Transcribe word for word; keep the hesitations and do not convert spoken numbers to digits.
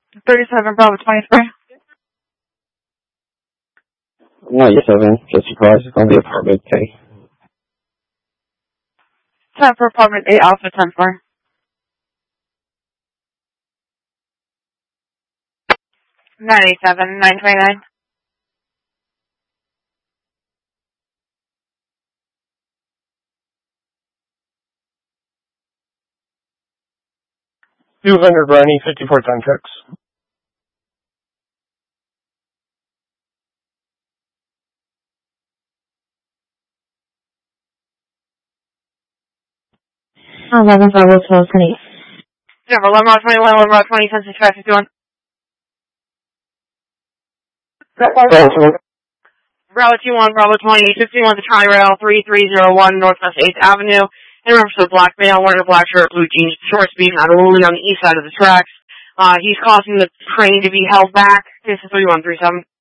thirty-seven, Bravo twenty-three. ninety-seven, get surprised on the apartment K. ten for apartment eight, Alpha ten four. ninety-seven, nine twenty-nine. two hundred, Ronnie, fifty-four ten six. eleven, Bravo twelve twenty. Number eleven, Bravo twenty-one, eleven, Bravo twenty, ten six five fifty-one. Bravo two one, Bravo twenty, fifty-one to Charlie Rail, three three zero one, Northwest eighth Avenue. In reference to a black male wearing a black shirt, blue jeans, short speed, unruly on the east side of the tracks. Uh, he's causing the train to be held back. This is three one three seven.